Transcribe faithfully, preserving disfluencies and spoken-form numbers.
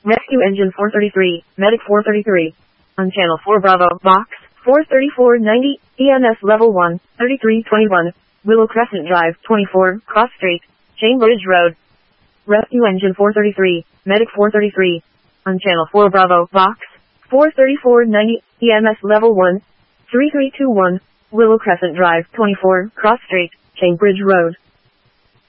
Rescue Engine four thirty-three, Medic four thirty-three. On Channel four Bravo, Box four thirty-four ninety, E M S Level one, thirty-three twenty-one, Willow Crescent Drive, twenty-four, Cross Street, Cambridge Road. Rescue Engine four thirty-three, Medic four thirty-three. On Channel four Bravo, Box four thirty-four ninety, E M S Level one, thirty-three twenty-one, Willow Crescent Drive, twenty-four, Cross Street, Cambridge Road.